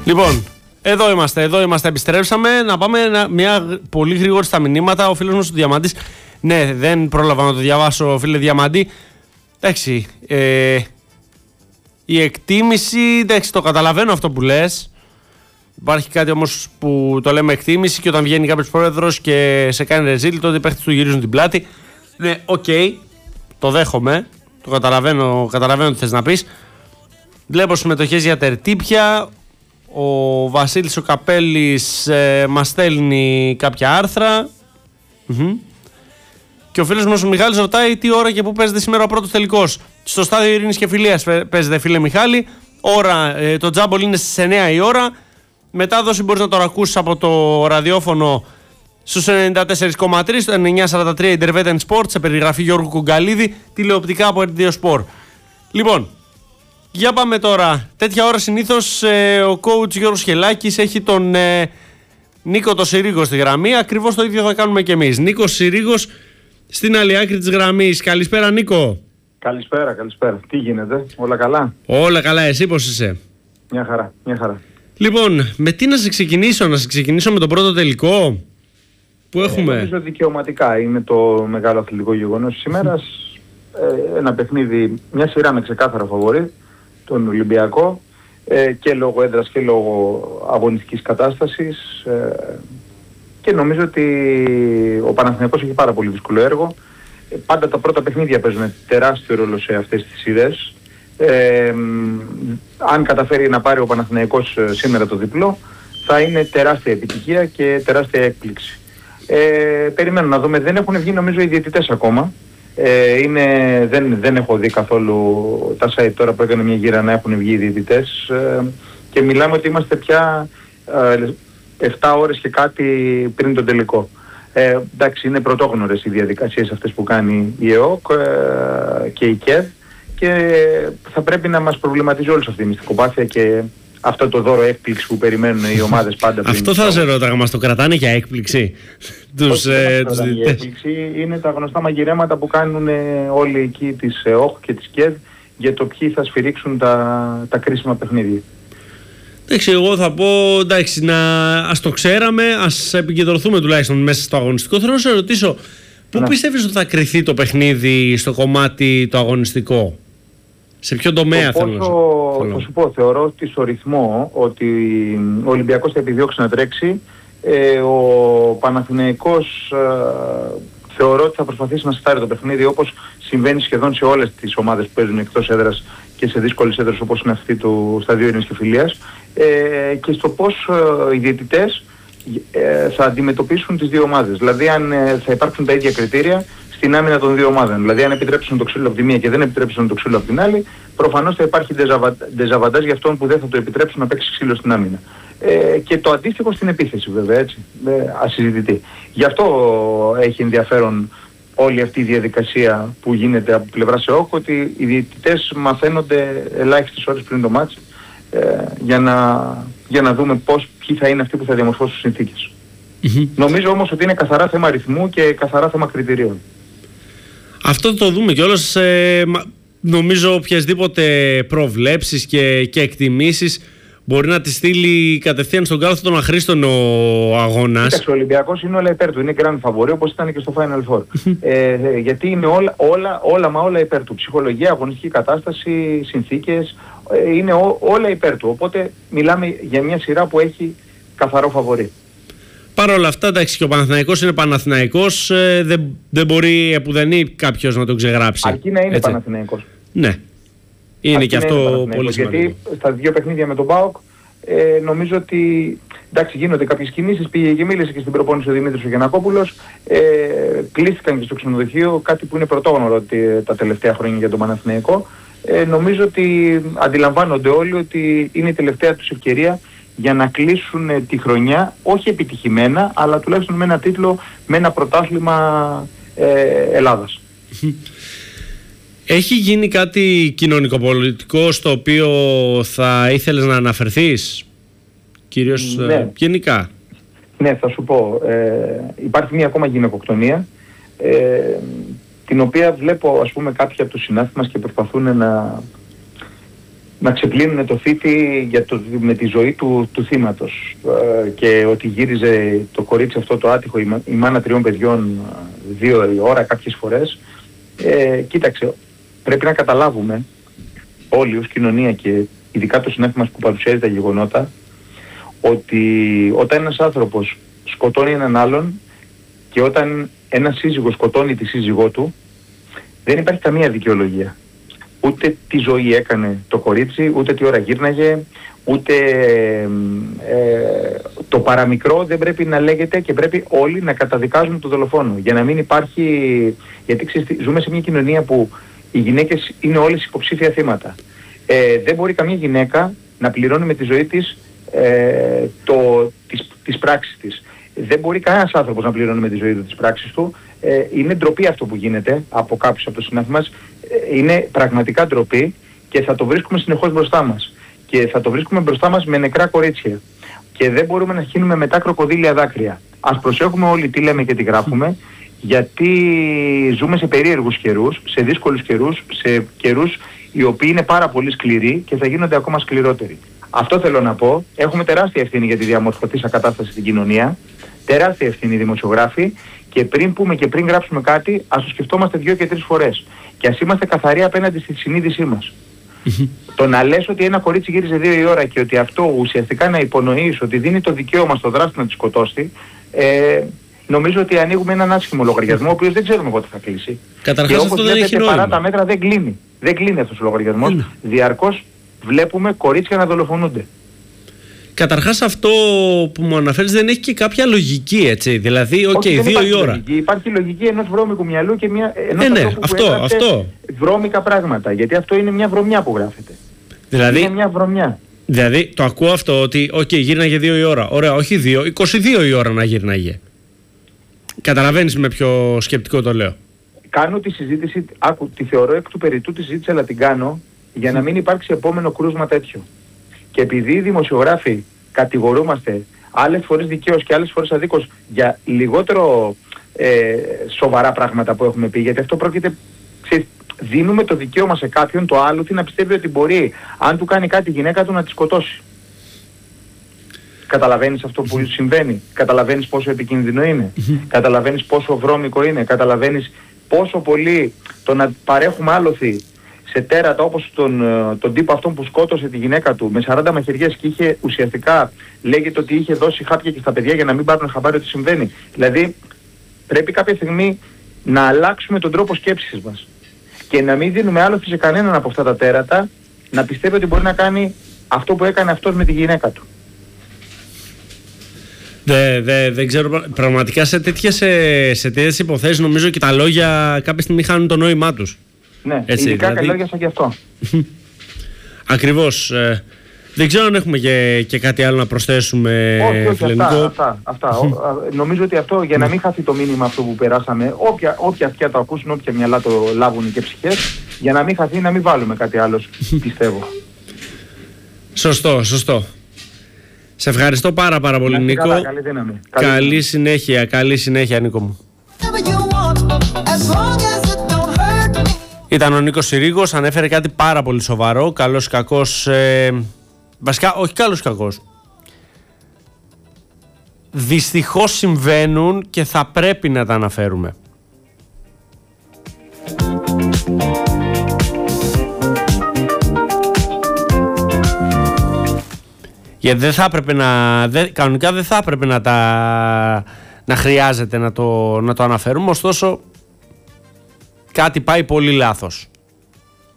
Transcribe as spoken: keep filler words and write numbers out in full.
Λοιπόν, εδώ είμαστε, εδώ είμαστε, επιστρέψαμε. Να πάμε ένα, μια πολύ γρήγορη στα μηνύματα. Ο φίλος μας ο Διαμάντης, ναι, δεν πρόλαβα να το διαβάσω, φίλε Διαμάντη. Εντάξει, ε, η εκτίμηση, εντάξει, το καταλαβαίνω αυτό που λες. Υπάρχει κάτι όμως που το λέμε εκτίμηση και όταν βγαίνει κάποιος πρόεδρος και σε κάνει ρεζίλ, τότε οι παίχτες του γυρίζουν την πλάτη. Ναι, οκ, okay, το δέχομαι, το καταλαβαίνω, καταλαβαίνω τι θες να πεις. Βλέπω συμμετοχές για τερτύπια. Ο Βασίλης ο Καπέλης ε, μας στέλνει κάποια άρθρα. Mm-hmm. Και ο φίλος μας ο Μιχάλης ρωτάει τι ώρα και πού παίζεται σήμερα ο πρώτος τελικός. Στο στάδιο Ειρήνης και Φιλίας παίζεται, φίλε Μιχάλη. Ώρα, ε, το τζάμπολ είναι στις εννιά η ώρα. Μετάδοση μπορείς να το ακούσεις από το ραδιόφωνο στους ενενήντα τέσσερα κόμμα τρία, στο εννιά σαράντα τρία Intervetan Sport, σε περιγραφή Γιώργου Κουγκαλίδη, τηλεοπτικά από ερ δύο Sport. Λοιπόν, για πάμε τώρα. Τέτοια ώρα συνήθως ε, ο coach Γιώργος Χελάκης έχει τον ε, Νίκο το Συρίγο στη γραμμή. Ακριβώς το ίδιο θα κάνουμε και εμείς. Νίκος Συρίγος στην άλλη άκρη της γραμμής. Καλησπέρα Νίκο. Καλησπέρα, καλησπέρα. Τι γίνεται, όλα καλά? Όλα καλά, εσύ πώς είσαι? Μια χαρά, μια χαρά. Λοιπόν, με τι να σε ξεκινήσω, να σε ξεκινήσω με τον πρώτο τελικό που έχουμε? Ε, νομίζω δικαιωματικά είναι το μεγάλο αθλητικό γεγονός της ημέρας. Ε, ένα παιχνίδι, μια σειρά με ξεκάθαρο φαβορί, τον Ολυμπιακό, ε, και λόγω έδρας και λόγω αγωνιστικής κατάστασης. Ε, και νομίζω ότι ο Παναθηναϊκός έχει πάρα πολύ δύσκολο έργο. Ε, πάντα τα πρώτα παιχνίδια παίζουν τεράστιο ρόλο σε αυτές τις σειρές. Ε, αν καταφέρει να πάρει ο Παναθηναϊκός σήμερα το διπλό, θα είναι τεράστια επιτυχία και τεράστια έκπληξη. Ε, περιμένω να δούμε, δεν έχουν βγει νομίζω οι διαιτητές ακόμα. Ε, είναι, δεν, δεν έχω δει καθόλου τα site τώρα που έκανε μια γύρα να έχουν βγει οι διαιτητές, ε, και μιλάμε ότι είμαστε πια ε, επτά ώρες και κάτι πριν τον τελικό. Ε, εντάξει, είναι πρωτόγνωρες οι διαδικασίες αυτές που κάνει η ΕΟΚ ε, και η ΚΕΔ, και θα πρέπει να μας προβληματίζει όλους αυτή η μυστικοπάθεια και αυτό το δώρο έκπληξη που περιμένουν οι ομάδες πάντα πριν. Αυτό θα σε ρώταγα, μας το κρατάνε για έκπληξη? Τους, ε, τους η έκπληξη είναι τα γνωστά μαγειρέματα που κάνουν όλοι εκεί της ΕΟΚ και της ΚΕΔ για το ποιοι θα σφυρίξουν τα, τα κρίσιμα παιχνίδια. Εντάξει, εγώ θα πω, εντάξει, να, ας το ξέραμε, ας επικεντρωθούμε τουλάχιστον μέσα στο αγωνιστικό. Θέλω να σε ρωτήσω, πού ναι. πιστεύεις ότι θα κριθεί το παιχνίδι στο κομμάτι το αγωνιστικό? Σε ποιο τομέα το θέλω πόσο, να σου θα σου πω, θεωρώ ότι στο ρυθμό ότι ο Ολυμπιακός θα επιδιώξει να τρέξει, ε, ο Παναθηναϊκός ε, θεωρώ ότι θα προσπαθήσει να στάρει το παιχνίδι, όπως συμβαίνει σχεδόν σε όλες τις ομάδες που παίζουν εκτός έδρας και σε δύσκολες έδρες όπως είναι αυτή του Σταδίου Ειρήνης και Φιλίας, ε, και στο πώς ε, οι διαιτητές ε, θα αντιμετωπίσουν τις δύο ομάδες. Δηλαδή αν ε, θα υπάρξουν τα ίδια κριτήρια στην άμυνα των δύο ομάδων. Δηλαδή, αν επιτρέψουν το ξύλο από τη μία και δεν επιτρέψουν το ξύλο από την άλλη, προφανώς θα υπάρχει ντεζαβαντάζ για αυτόν που δεν θα το επιτρέψουν να παίξει ξύλο στην άμυνα. Ε, και το αντίστοιχο στην επίθεση, βέβαια, έτσι. Ε, ασυζητητή. Γι' αυτό έχει ενδιαφέρον όλη αυτή η διαδικασία που γίνεται από πλευρά ΕΟΚ, ότι οι διαιτητές μαθαίνονται ελάχιστες ώρες πριν το μάτς, ε, για, να, για να δούμε πώς, ποιοι θα είναι αυτοί που θα διαμορφώσουν τις συνθήκες. Mm-hmm. Νομίζω όμως ότι είναι καθαρά θέμα αριθμού και καθαρά θέμα κριτηρίων. Αυτό το δούμε κιόλας. Ε, νομίζω οποιασδήποτε προβλέψεις και, και εκτιμήσεις μπορεί να τη στείλει κατευθείαν στον κάλαθο των αχρήστων ο αγώνας. Κοίταξε, ο Ολυμπιακός είναι όλα υπέρ του. Είναι grand favori, όπως ήταν και στο Final Four. ε, γιατί είναι όλα, όλα, όλα μα όλα υπέρ του. Ψυχολογία, αγωνιστική κατάσταση, συνθήκες, ε, είναι ό, όλα υπέρ του. Οπότε μιλάμε για μια σειρά που έχει καθαρό φαβορί. Παρ' όλα αυτά, εντάξει, και ο Παναθηναϊκός είναι Παναθηναϊκός, ε, δεν, δεν μπορεί επουδενή κάποιος να τον ξεγράψει. Αρκεί να είναι έτσι. Παναθηναϊκός. Ναι. Είναι αρκεί και αυτό είναι πολύ σημαντικό. Γιατί στα δύο παιχνίδια με τον ΠΑΟΚ ε, νομίζω ότι εντάξει, γίνονται κάποιες κινήσεις. Πήγε και μίλησε και στην προπόνηση ο Δημήτρης ο Γιαννακόπουλος. Ε, κλείστηκαν και στο ξενοδοχείο, κάτι που είναι πρωτόγνωρο τα τελευταία χρόνια για τον Παναθηναϊκό. Ε, νομίζω ότι αντιλαμβάνονται όλοι ότι είναι η τελευταία τους ευκαιρία για να κλείσουν ε, τη χρονιά, όχι επιτυχημένα, αλλά τουλάχιστον με ένα τίτλο, με ένα πρωτάθλημα ε, Ελλάδας. Έχει γίνει κάτι κοινωνικοπολιτικό στο οποίο θα ήθελες να αναφερθείς, κυρίως ναι. ε, γενικά? Ναι, θα σου πω. Ε, υπάρχει μια ακόμα γυναικοκτονία, ε, την οποία βλέπω, ας πούμε, κάποιοι από τους συνάδελφους μας και προσπαθούν να, να ξεπλύνουν το θήτη για το, με τη ζωή του, του θύματος ε, και ότι γύριζε το κορίτσι αυτό το άτυχο, η, η μάνα τριών παιδιών δύο η ώρα κάποιες φορές. Ε, κοίταξε, πρέπει να καταλάβουμε όλοι ως κοινωνία και ειδικά το συνέθημα μας που παρουσιάζει τα γεγονότα, ότι όταν ένας άνθρωπος σκοτώνει έναν άλλον και όταν ένας σύζυγος σκοτώνει τη σύζυγό του, δεν υπάρχει καμία δικαιολογία. Ούτε τι ζωή έκανε το κορίτσι, ούτε τι ώρα γύρναγε, ούτε ε, το παραμικρό δεν πρέπει να λέγεται και πρέπει όλοι να καταδικάζουν τον δολοφόνο. Για να μην υπάρχει, γιατί ξέρεις, ζούμε σε μια κοινωνία που οι γυναίκες είναι όλες υποψήφια θύματα. Ε, δεν μπορεί καμία γυναίκα να πληρώνει με τη ζωή της ε, το, τις, τις πράξεις της. Δεν μπορεί κανένας άνθρωπος να πληρώνει με τη ζωή του τις πράξεις του. Ε, είναι ντροπή αυτό που γίνεται από κάποιους από το συνάθημα μας. Ε, είναι πραγματικά ντροπή και θα το βρίσκουμε συνεχώς μπροστά μας. Και θα το βρίσκουμε μπροστά μας με νεκρά κορίτσια. Και δεν μπορούμε να χύνουμε μετά κροκοδίλια δάκρυα. Ας προσέχουμε όλοι τι λέμε και τι γράφουμε, γιατί ζούμε σε περίεργους καιρούς, σε δύσκολους καιρούς, σε καιρούς οι οποίοι είναι πάρα πολύ σκληροί και θα γίνονται ακόμα σκληρότεροι. Αυτό θέλω να πω. Έχουμε τεράστια ευθύνη για τη διαμορφωτήσα κατάσταση στην κοινωνία. Τεράστια ευθύνη οι δημοσιογράφοι. Και πριν πούμε και πριν γράψουμε κάτι, ας το σκεφτόμαστε δύο και τρεις φορές. Και ας είμαστε καθαροί απέναντι στη συνείδησή μας. Το να λες ότι ένα κορίτσι γύριζε δύο η ώρα και ότι αυτό ουσιαστικά να υπονοείς ότι δίνει το δικαίωμα στο δράστη να τη σκοτώσει, ε, νομίζω ότι ανοίγουμε έναν άσχημο λογαριασμό, ο οποίος δεν ξέρουμε πότε θα κλείσει. Καταρχάς και αυτό όπως δεν έχει βλέπετε, νόημα. παρά τα μέτρα δεν κλείνει. Δεν κλείνει αυτός ο λογαριασμός. Mm. Διαρκώς βλέπουμε κορίτσια να δολοφονούνται. Καταρχάς αυτό που μου αναφέρεις δεν έχει και κάποια λογική, έτσι. Δηλαδή, οκ, okay, δύο η ώρα. Λογική. Υπάρχει λογική ενός βρώμικου μυαλού και μια, ενός ναι, ναι, ανθρώπου αυτό, που έγραψε αυτό. βρώμικα πράγματα. Γιατί αυτό είναι μια βρωμιά που γράφεται. Δηλαδή, είναι μια βρωμιά. Δηλαδή, το ακούω αυτό ότι, οκ, okay, γύρναγε δύο η ώρα. Ωραία, όχι δύο, είκοσι δύο η ώρα να γύρναγε. Καταλαβαίνεις με ποιο σκεπτικό το λέω. Κάνω τη συζήτηση, άκου, τη θεωρώ εκ του περιττού τη συζήτηση, αλλά την κάνω για να μην υπάρξει επόμενο κρούσμα τέτοιο. Και επειδή οι δημοσιογράφοι κατηγορούμαστε άλλες φορές δικαίως και άλλες φορές αδίκως για λιγότερο ε, σοβαρά πράγματα που έχουμε πει, γιατί αυτό πρόκειται, ξέρεις, δίνουμε το δικαίωμα σε κάποιον το άλλο να πιστεύει ότι μπορεί, αν του κάνει κάτι η γυναίκα του, να τη σκοτώσει. Καταλαβαίνεις αυτό που συμβαίνει, καταλαβαίνεις πόσο επικίνδυνο είναι, καταλαβαίνεις πόσο βρώμικο είναι, καταλαβαίνεις πόσο πολύ το να παρέχουμε άλοθη σε τέρατα όπως τον, τον τύπο αυτόν που σκότωσε τη γυναίκα του με σαράντα μαχαιριές και είχε ουσιαστικά, λέγεται ότι είχε δώσει χάπια και στα παιδιά για να μην πάρουν χαμπάρι ότι συμβαίνει. Δηλαδή πρέπει κάποια στιγμή να αλλάξουμε τον τρόπο σκέψης μας και να μην δίνουμε άλοθη σε κανέναν από αυτά τα τέρατα να πιστεύει ότι μπορεί να κάνει αυτό που έκανε αυτός με τη γυναίκα του. Δεν δε, δε ξέρω, πραγματικά σε τέτοιες, σε τέτοιες υποθέσεις νομίζω και τα λόγια κάποια στιγμή χάνουν το νόημά τους. Ναι, έτσι, ειδικά δηλαδή... λόγια σαν και αυτό. Ακριβώς. Ε, δεν ξέρω αν έχουμε και, και κάτι άλλο να προσθέσουμε. Όχι, όχι, αυτά, αυτά, αυτά. Νομίζω ότι αυτό, για να μην χαθεί το μήνυμα αυτό που περάσαμε, όποια, όποια αυτιά το ακούσουν, όποια μυαλά το λάβουν και ψυχές, για να μην χαθεί, να μην βάλουμε κάτι άλλο, πιστεύω. Σωστό, σωστό. Σε ευχαριστώ πάρα πάρα πολύ, Νίκο. Καλά, καλή δύναμη. Καλή, καλή δύναμη. συνέχεια, καλή συνέχεια, Νίκο μου. Ήταν ο Νίκος Συρίγος, ανέφερε κάτι πάρα πολύ σοβαρό, καλός ή κακός, ε, βασικά όχι καλός ή κακός. Δυστυχώς συμβαίνουν και θα πρέπει να τα αναφέρουμε. Γιατί δεν θα έπρεπε να, δεν, κανονικά δεν θα έπρεπε να, τα, να χρειάζεται να το, να το αναφέρουμε, ωστόσο κάτι πάει πολύ λάθος.